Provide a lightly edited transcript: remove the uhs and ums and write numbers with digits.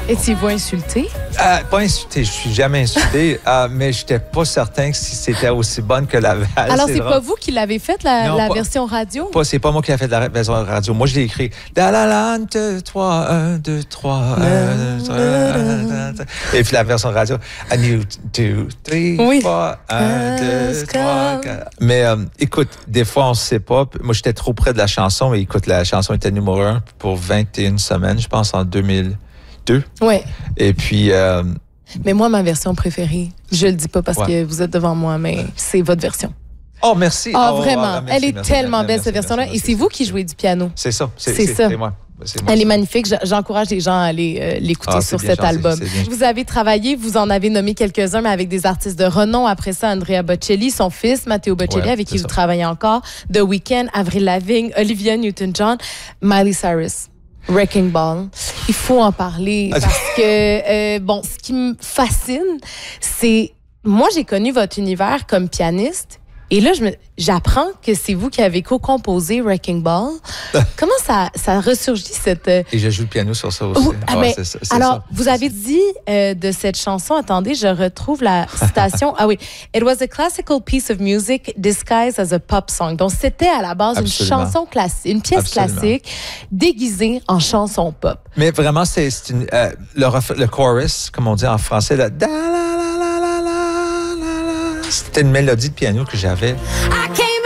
Étiez-vous insulté? Pas insulté, je suis jamais insulté, mais je n'étais pas certain que si c'était aussi bonne que la Val. Alors, c'est pas vous qui l'avez faite, la version radio? C'est pas moi qui l'ai fait la version radio. Moi, je l'ai écrit. Da la la, 2, 3, 1, 2, 3, 1, 2, 3, 1, 2, et puis la version radio. A new 2, 3, 4, 1, 2, 3, 4. Mais écoute, des fois, on ne sait pas. Moi, j'étais trop près de la chanson. Mais écoute, la chanson était numéro 1 pour 21 semaines, je pense, en 2002. Oui. Et puis... mais moi, ma version préférée, je le dis pas parce que vous êtes devant moi, mais c'est votre version. Oh, merci. Vraiment. Merci, elle est tellement belle, cette version-là. Et c'est vous qui jouez du piano. C'est ça. C'est moi. Elle est magnifique. J'encourage les gens à aller l'écouter sur cet album. Vous avez travaillé, vous en avez nommé quelques-uns, mais avec des artistes de renom. Après ça, Andrea Bocelli, son fils, Matteo Bocelli, avec qui vous travaillez encore. The Weeknd, Avril Lavigne, Olivia Newton-John, Miley Cyrus. Wrecking Ball. Il faut en parler parce que, ce qui me fascine, c'est... Moi, j'ai connu votre univers comme pianiste et là, j'apprends que c'est vous qui avez co-composé Wrecking Ball. Comment ça ressurgit cette... Et je joue le piano sur ça aussi. Vous avez dit de cette chanson, attendez, je retrouve la citation. Ah oui. It was a classical piece of music disguised as a pop song. Donc, c'était à la base une chanson classique, une pièce classique déguisée en chanson pop. Mais vraiment, c'est le chorus, comme on dit en français, là, c'était une mélodie de piano que j'avais.